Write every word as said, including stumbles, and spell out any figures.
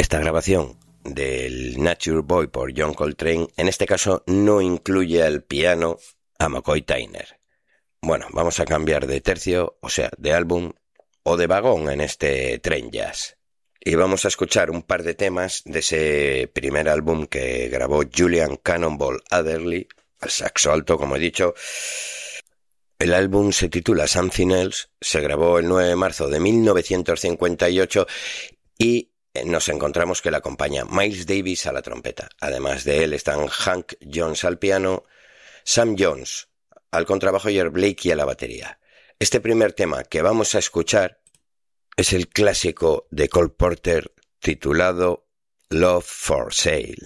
Esta grabación del Nature Boy por John Coltrane, en este caso no incluye al piano a McCoy Tyner. Bueno, vamos a cambiar de tercio, o sea, de álbum o de vagón en este tren jazz. Y vamos a escuchar un par de temas de ese primer álbum que grabó Julian Cannonball Adderley, al saxo alto, como he dicho. El álbum se titula Something Else, se grabó el nueve de marzo de mil novecientos cincuenta y ocho y nos encontramos que le acompaña Miles Davis a la trompeta. Además de él están Hank Jones al piano, Sam Jones al contrabajo y Art Blakey a la batería. Este primer tema que vamos a escuchar es el clásico de Cole Porter titulado Love for Sale.